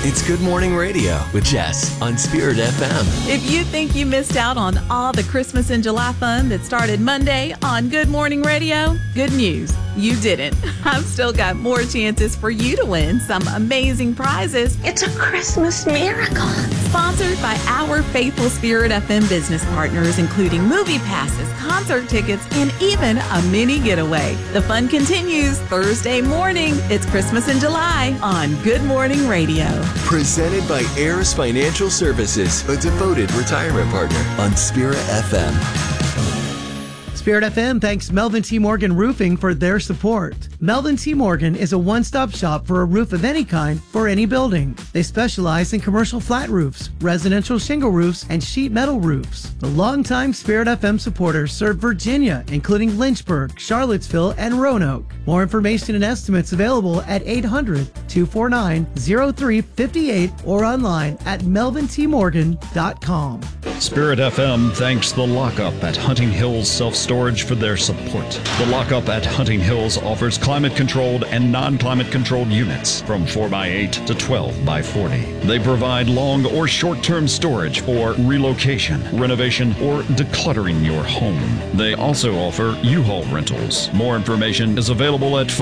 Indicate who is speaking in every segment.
Speaker 1: It's Good Morning Radio with Jess on Spirit FM.
Speaker 2: If you think you missed out on all the Christmas in July fun that started Monday on Good Morning Radio, good news. You didn't. I've still got more chances for you to win some amazing prizes.
Speaker 3: It's a Christmas miracle.
Speaker 2: Sponsored by our faithful Spirit FM business partners, including movie passes, concert tickets, and even a mini getaway. The fun continues Thursday morning. It's Christmas in July on Good Morning Radio.
Speaker 1: Presented by Heirs Financial Services, a devoted retirement partner on Spirit FM.
Speaker 4: Spirit FM thanks Melvin T. Morgan Roofing for their support. Melvin T. Morgan is a one-stop shop for a roof of any kind for any building. They specialize in commercial flat roofs, residential shingle roofs, and sheet metal roofs. The longtime Spirit FM supporters serve Virginia, including Lynchburg, Charlottesville, and Roanoke. More information and estimates available at 800-249-0358 or online at melvintmorgan.com.
Speaker 5: Spirit FM thanks the Lockup at Hunting Hills Self-Storage for their support. The Lockup at Hunting Hills offers climate-controlled and non-climate-controlled units from 4x8 to 12x40. They provide long or short-term storage for relocation, renovation, or decluttering your home. They also offer U-Haul rentals. More information is available at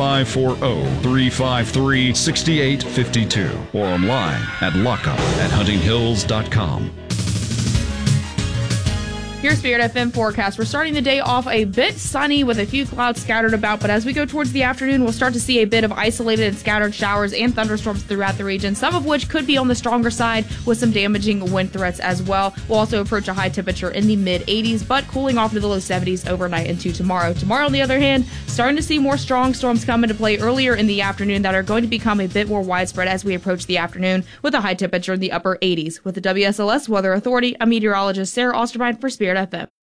Speaker 5: 540-353-6852 or online at lockup@huntinghills.com.
Speaker 6: Your Spirit FM forecast. We're starting the day off a bit sunny with a few clouds scattered about, but as we go towards the afternoon, we'll start to see a bit of isolated and scattered showers and thunderstorms throughout the region, some of which could be on the stronger side with some damaging wind threats as well. We'll also approach a high temperature in the mid-80s, but cooling off to the low 70s overnight into tomorrow. Tomorrow, on the other hand, starting to see more strong storms come into play earlier in the afternoon that are going to become a bit more widespread as we approach the afternoon with a high temperature in the upper 80s. With the WSLS Weather Authority, I'm meteorologist Sarah Osterbein for Spirit FM.